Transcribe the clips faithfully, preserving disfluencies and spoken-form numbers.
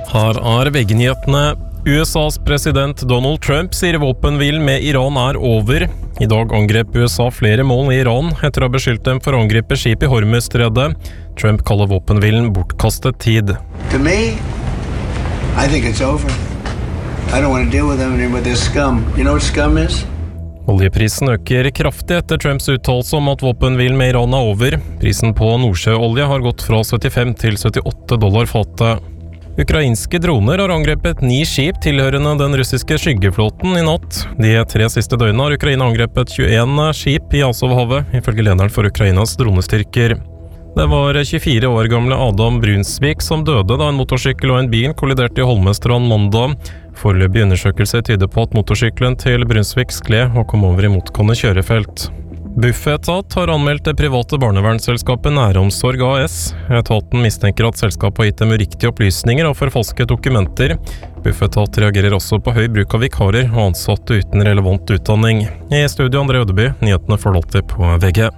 Her er V G-nyhetene. U S A's president Donald Trump sier våpenhvilen med Iran er over. I dag angrep U S A flere mål i Iran etter å ha beskyldt dem for å angripe skip i Hormuzstredet. Trump kaller våpenhvilen bortkastet tid. To me, I think it's over. I don't want to deal with them anymore. They're scum. You know what scum is? Oljeprisen øker kraftig etter Trumps uttalelse om at våpenhvilen med Iran er over. Prisen på nordsjøolje har gått fra syttifem til syttiåtte dollar fatet. Ukrainske droner har angrepet ni skip tilhørende den russiske skyggeflåten i natt. De tre siste døgnene har Ukraina angrepet tjueen skip i Azovhavet, ifølge lederen for Ukrainas dronestyrker. Det var tjuefire år gamle Adam Brunsvik som døde da en motorsykkel og en bil kolliderte i Holmestrand mandag. Foreløpig undersøkelse tyder på at motorsykkelen til Brunsvik skled og kom over i motgående kjørefelt. Bufetat har anmeldt det private barnevernsselskapet Næromsorg A S. Etaten mistenker at selskapet har gitt dem uriktige opplysninger og forfalsket dokumenter. Bufetat reagerer også på høy bruk av vikarer og ansatte uten relevant utdanning. I studio André Ødeby, nyhetene får alltid på V G.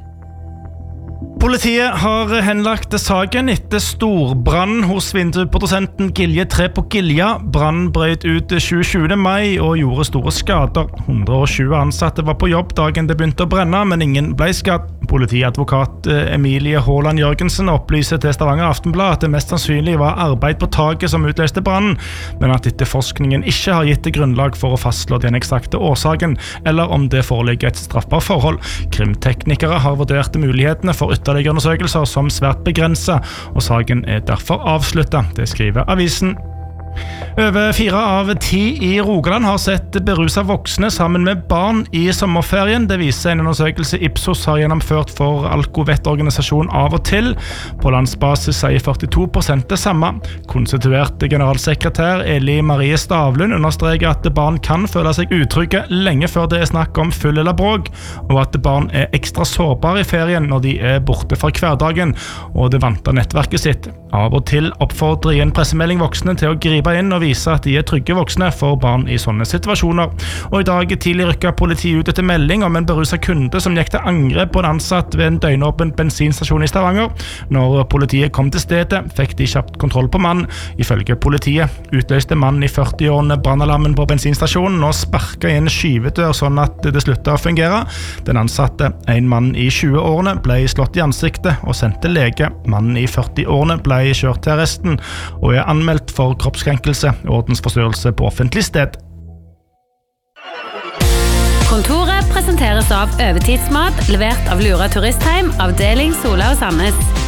Politiet har henlagt saken etter storbrann hos vinduprodusenten Gilje tre på Gilja. Brann brøt ut tjuesjuende mai og gjorde store skader. hundre og tjue ansatte var på jobb dagen det begynte å brenne, men ingen ble skadd. Politiadvokat Emilie Håland Jørgensen opplyser til Stavanger Aftenblad at det mest sannsynlig var arbeid på taket som utløste brannen, men at etterforskningen ikke har gitt det grunnlag for å fastslå den eksakte årsaken, eller om det foreligger et straffbart forhold. Krimteknikere har vurdert mulighetene for ytterligere undersøkelser som svært begrenset, og saken er derfor avsluttet. Det skriver avisen. Over fire av ti i Rogaland har sett beruset voksne sammen med barn i sommerferien. Det viser en undersøkelse Ipsos har gjennomført for Alkovettorganisasjonen Av og Til. På landsbasis sier førtito prosent det samme. Konstituert generalsekretær Eli Marie Stavlund understreker at barn kan føle seg utrygge lenge før det er snakk om full eller bråk, og at barn er ekstra sårbare i ferien når de er borte fra hverdagen og det vante nettverket sitt. Av og Til oppfordrer i en pressemelding voksne til å gripe inn og vise at de er trygge voksne for barn i sånne situasjoner. Og i dag tidlig rykket politiet ut etter melding om en beruset kunde som gikk til angrep på en ansatt ved en døgnåpen bensinstasjon i Stavanger. Når politiet kom til stedet, fikk de kjapt kontroll på mannen. Ifølge politiet utløste mannen i førti-årene brannalarmen på bensinstasjonen og sparket inn skyvedør sånn at det sluttet å fungere. Den ansatte, en mann i tjue-årene, ble slått i ansiktet og sendt til lege. Mannen i førti-årene ble kjørt til arresten og er anmeldt for kroppskrenkelse og ordensforstyrrelse på offentlig sted. Kontoret presenteres av Overtidsmat, levert av Lura Turistheim, avdeling Sola og Sandnes.